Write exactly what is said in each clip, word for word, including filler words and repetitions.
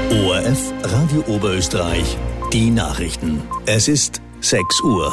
O R F Radio Oberösterreich, die Nachrichten. Es ist sechs Uhr.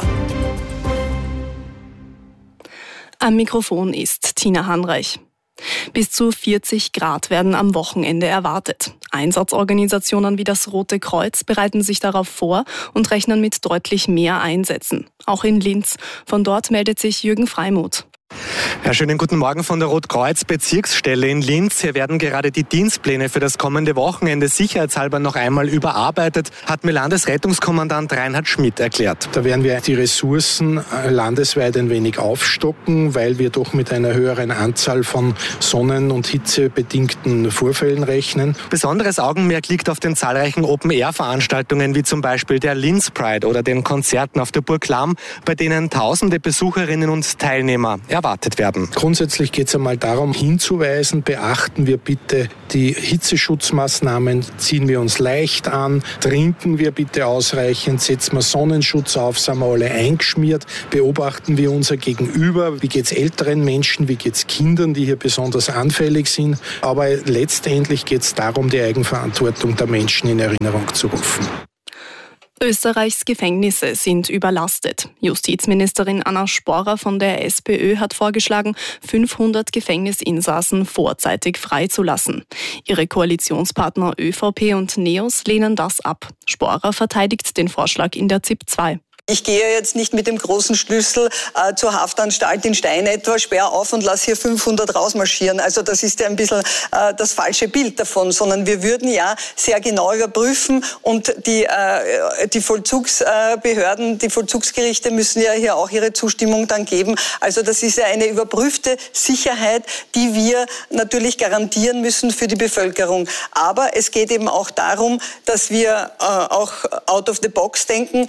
Am Mikrofon ist Tina Hanreich. Bis zu vierzig Grad werden am Wochenende erwartet. Einsatzorganisationen wie das Rote Kreuz bereiten sich darauf vor und rechnen mit deutlich mehr Einsätzen. Auch in Linz. Von dort meldet sich Jürgen Freimuth. Ja, schönen guten Morgen von der Rotkreuz-Bezirksstelle in Linz. Hier werden gerade die Dienstpläne für das kommende Wochenende sicherheitshalber noch einmal überarbeitet, hat mir Landesrettungskommandant Reinhard Schmidt erklärt. Da werden wir die Ressourcen landesweit ein wenig aufstocken, weil wir doch mit einer höheren Anzahl von sonnen- und hitzebedingten Vorfällen rechnen. Besonderes Augenmerk liegt auf den zahlreichen Open-Air-Veranstaltungen wie zum Beispiel der Linz Pride oder den Konzerten auf der Burg Lahm, bei denen tausende Besucherinnen und Teilnehmer erwartet werden. Grundsätzlich geht es einmal darum, hinzuweisen, beachten wir bitte die Hitzeschutzmaßnahmen, ziehen wir uns leicht an, trinken wir bitte ausreichend, setzen wir Sonnenschutz auf, sind wir alle eingeschmiert, beobachten wir unser Gegenüber, wie geht es älteren Menschen, wie geht es Kindern, die hier besonders anfällig sind. Aber letztendlich geht es darum, die Eigenverantwortung der Menschen in Erinnerung zu rufen. Österreichs Gefängnisse sind überlastet. Justizministerin Anna Sporer von der SPÖ hat vorgeschlagen, fünfhundert Gefängnisinsassen vorzeitig freizulassen. Ihre Koalitionspartner ÖVP und NEOS lehnen das ab. Sporer verteidigt den Vorschlag in der Z I P zwei. Ich gehe jetzt nicht mit dem großen Schlüssel äh, zur Haftanstalt in Stein etwa, sperre auf und lasse hier fünfhundert rausmarschieren. Also das ist ja ein bisschen äh, das falsche Bild davon, sondern wir würden ja sehr genau überprüfen und die, äh, die Vollzugsbehörden, die Vollzugsgerichte müssen ja hier auch ihre Zustimmung dann geben. Also das ist ja eine überprüfte Sicherheit, die wir natürlich garantieren müssen für die Bevölkerung. Aber es geht eben auch darum, dass wir äh, auch out of the box denken.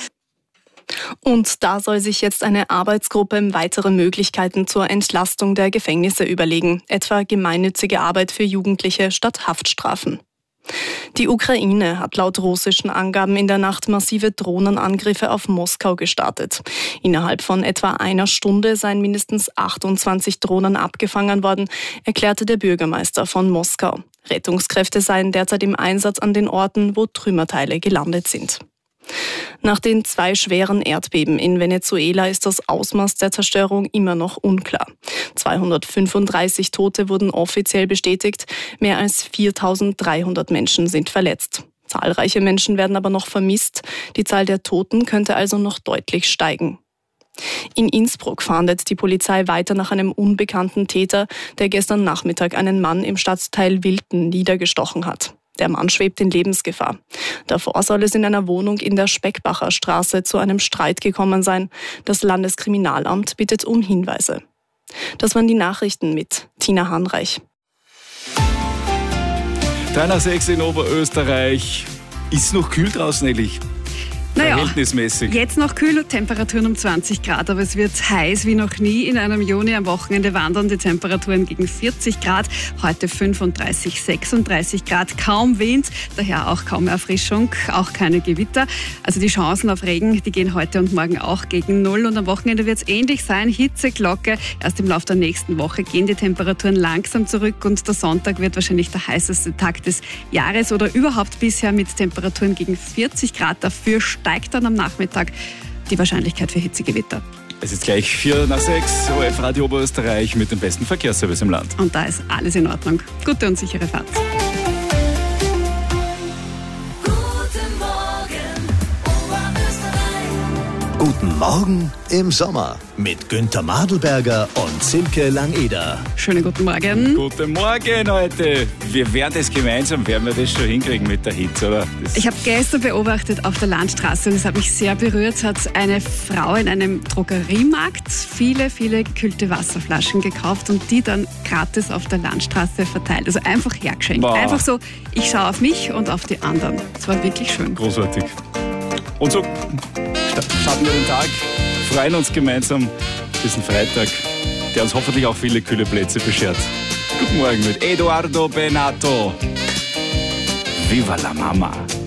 Und da soll sich jetzt eine Arbeitsgruppe weitere Möglichkeiten zur Entlastung der Gefängnisse überlegen, etwa gemeinnützige Arbeit für Jugendliche statt Haftstrafen. Die Ukraine hat laut russischen Angaben in der Nacht massive Drohnenangriffe auf Moskau gestartet. Innerhalb von etwa einer Stunde seien mindestens achtundzwanzig Drohnen abgefangen worden, erklärte der Bürgermeister von Moskau. Rettungskräfte seien derzeit im Einsatz an den Orten, wo Trümmerteile gelandet sind. Nach den zwei schweren Erdbeben in Venezuela ist das Ausmaß der Zerstörung immer noch unklar. zweihundertfünfunddreißig Tote wurden offiziell bestätigt, mehr als viertausenddreihundert Menschen sind verletzt. Zahlreiche Menschen werden aber noch vermisst, die Zahl der Toten könnte also noch deutlich steigen. In Innsbruck fahndet die Polizei weiter nach einem unbekannten Täter, der gestern Nachmittag einen Mann im Stadtteil Wilten niedergestochen hat. Der Mann schwebt in Lebensgefahr. Davor soll es in einer Wohnung in der Speckbacher Straße zu einem Streit gekommen sein. Das Landeskriminalamt bittet um Hinweise. Das waren die Nachrichten mit Tina Hanreich. drei nach sechs in Oberösterreich. Ist noch kühl draußen, ehrlich? Naja, verhältnismäßig. Jetzt noch kühl, Temperaturen um zwanzig Grad, aber es wird heiß wie noch nie. In einem Juni am Wochenende wandern die Temperaturen gegen vierzig Grad, heute fünfunddreißig, sechsunddreißig Grad, kaum Wind, daher auch kaum Erfrischung, auch keine Gewitter. Also die Chancen auf Regen, die gehen heute und morgen auch gegen Null und am Wochenende wird es ähnlich sein, Hitzeglocke. Erst im Laufe der nächsten Woche gehen die Temperaturen langsam zurück und der Sonntag wird wahrscheinlich der heißeste Tag des Jahres oder überhaupt bisher mit Temperaturen gegen vierzig Grad. Dafür steigt dann am Nachmittag die Wahrscheinlichkeit für Hitzegewitter. Es ist gleich vier nach sechs, O R F Radio Oberösterreich mit dem besten Verkehrsservice im Land. Und da ist alles in Ordnung. Gute und sichere Fahrt. Guten Morgen, Oberösterreich. Guten Morgen im Sommer mit Günther Madelberger und Silke Langeder. Schönen guten Morgen. Guten Morgen heute. Wir werden es gemeinsam, werden wir das schon hinkriegen mit der Hitze, oder? Das Ich habe gestern beobachtet auf der Landstraße und es hat mich sehr berührt, hat eine Frau in einem Drogeriemarkt viele, viele gekühlte Wasserflaschen gekauft und die dann gratis auf der Landstraße verteilt. Also einfach hergeschenkt. Boah. Einfach so, ich schaue auf mich und auf die anderen. Das war wirklich schön. großartig. Und so starten wir den Tag, freuen uns gemeinsam diesen Freitag, der uns hoffentlich auch viele kühle Plätze beschert. Guten Morgen mit Eduardo Benato. Viva la Mama.